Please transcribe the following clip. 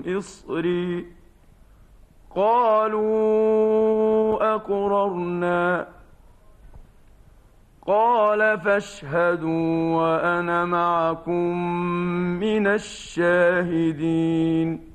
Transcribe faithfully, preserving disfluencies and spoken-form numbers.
إصري قالوا أقررنا قال فاشهدوا وأنا معكم من الشاهدين